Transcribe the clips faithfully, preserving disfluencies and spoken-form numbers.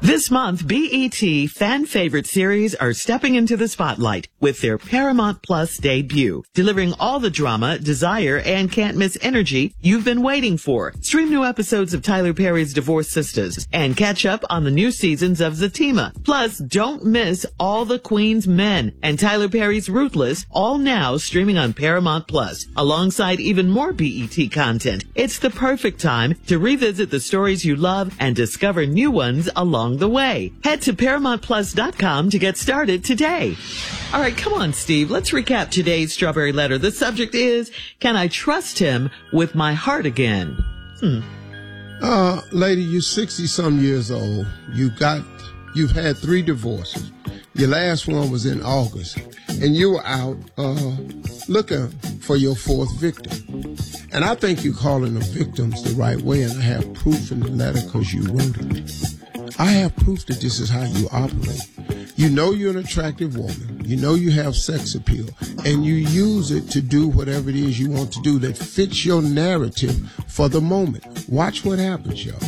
This month, B E T fan favorite series are stepping into the spotlight with their Paramount Plus debut, delivering all the drama, desire, and can't-miss energy you've been waiting for. Stream new episodes of Tyler Perry's Divorced Sisters and catch up on the new seasons of Zatima. Plus, don't miss All the Queen's Men and Tyler Perry's Ruthless, all now streaming on Paramount Plus, alongside even more B E T content. It's the perfect time to revisit the stories you love and discover new ones along the way. Head to Paramount Plus dot com to get started today. All right, come on, Steve. Let's recap today's Strawberry Letter. The subject is, can I trust him with my heart again? Hmm. Uh, lady, you're sixty-some years old. You got, you've had three divorces. Your last one was in August. And you were out uh, looking for your fourth victim. And I think you're calling them victims the right way, and I have proof in the letter because you wrote it. I have proof that this is how you operate. You know you're an attractive woman. You know you have sex appeal. And you use it to do whatever it is you want to do that fits your narrative for the moment. Watch what happens, y'all.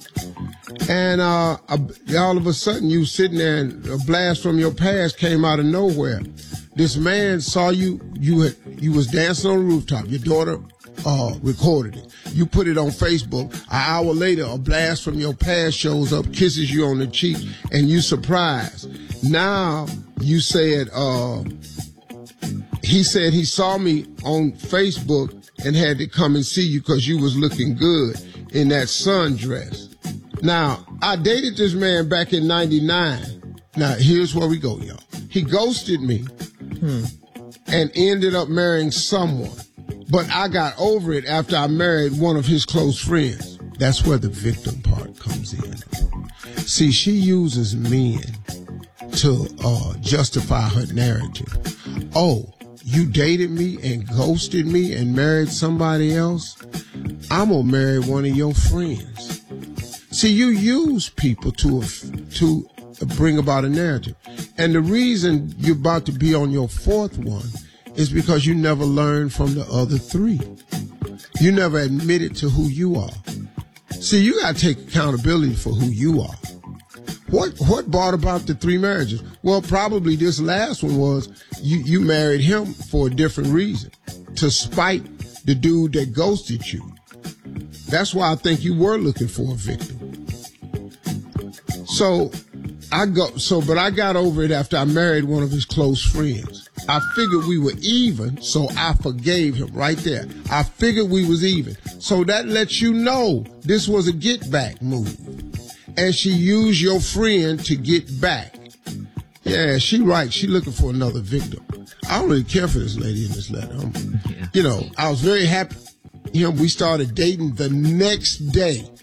And uh, all of a sudden, you sitting there and a blast from your past came out of nowhere. This man saw you, you had, you was dancing on the rooftop. Your daughter uh, recorded it. You put it on Facebook. An hour later, a blast from your past shows up, kisses you on the cheek, and you surprised. Now you said, uh, he said he saw me on Facebook and had to come and see you because you was looking good in that sundress. Now, I dated this man back in ninety-nine. Now, here's where we go, y'all. He ghosted me hmm. and ended up marrying someone. But I got over it after I married one of his close friends. That's where the victim part comes in. See, she uses men to uh, justify her narrative. Oh, you dated me and ghosted me and married somebody else? I'm going to marry one of your friends. See, you use people to to bring about a narrative. And the reason you're about to be on your fourth one is because you never learned from the other three. You never admitted to who you are. See, you got to take accountability for who you are. What what brought about the three marriages? Well, probably this last one was you, you married him for a different reason, to spite the dude that ghosted you. That's why I think you were looking for a victim. So I go, so, but I got over it after I married one of his close friends. I figured we were even, so I forgave him right there. I figured we was even. So that lets you know this was a get back move. And she used your friend to get back. Yeah, she right. She looking for another victim. I don't really care for this lady in this letter. I'm, yeah. You know, I was very happy. You know, we started dating the next day.